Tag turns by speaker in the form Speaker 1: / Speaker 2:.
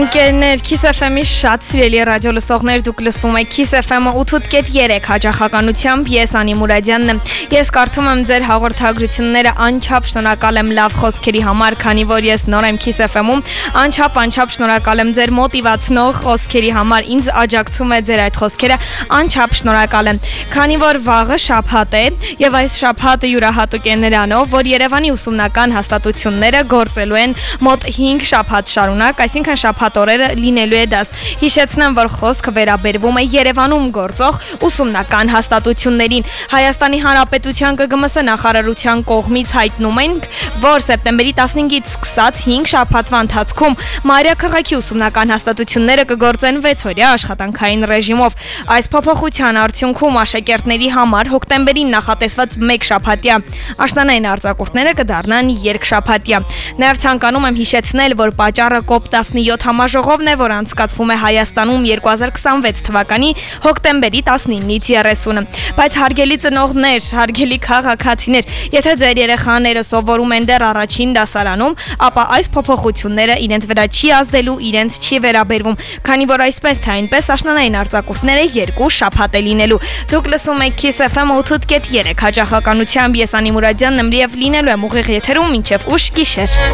Speaker 1: Ընկերներ, Kiss FM-ի շատ սիրելի ռադիո լսողներ, դուք լսում եք Kiss FM-ը 8.3 հաճախականությամբ, ես Անի Մուրադյանն եմ։ Ես կարդում եմ ձեր հաղորդագրությունները, անչափ շնորհակալ եմ լավ խոսքերի համար, քանի որ ես նոր եմ Kiss FM-ում, անչափ շնորհակալ եմ ձեր մոտիվացնող խոսքերի համար, ինձ աջակցում է ձեր այդ խոսքերը, անչափ շնորհակալ եմ։ Քանի որ վաղը շաբաթ է, եւ այս շաբաթը յուրահատուկ է նրանով, որ Երևանի ուսումնական հաստատությունները գործելու են մոտ 5 շաբաթ շարունակ, այսինքն շաբաթ օրերը լինելու է դաս։ Հիշեցնեմ, որ խոսքը վերաբերվում է Երևանում գործող ուսումնական հաստատություններին։ Հայաստանի Հանրապետության ԿԳՄՍ նախարարության կողմից հայտնում ենք, որ սեպտեմբերի 15-ից սկսած 5 շաբաթվա ընթացքում Մայրաքաղաքի ուսումնական հաստատությունները կգործեն 6-օրյա աշխատանքային ռեժիմով։ Այս փոփոխության արդյունքում աշակերտների համար հոկտեմբերին նախատեսված 1 շաբաթյա աշնանային արձակուրդները կդառնան երկշաբաթյա։ Նաև ցանկանում եմ հիշեցնել, որ պատճառը COP17 համաժողովն է, որ անցկացվում է Հայաստանում 2026 թվականի հոկտեմբերի 19-ից 30-ը։ Բայց հարգելի ծնողներ, հարգելի քաղաքացիներ, եթե ձեր երեխաները սովորում են դեռ առաջին դասարանում, ապա այս փոփոխությունները իրենց վրա չի ազդելու, իրենց չի վերաբերվում, քանի որ այսպես թե այնպես աշնանային արձակուրդները 2 շաբաթ է լինելու։ Դուք լսում եք Kiss FM 8.3 հաճախականությամբ, ես Անի Մուրադյանն եմ, եւ լինելու եմ ուղիղ եթերում մինչև ուշ գիշեր։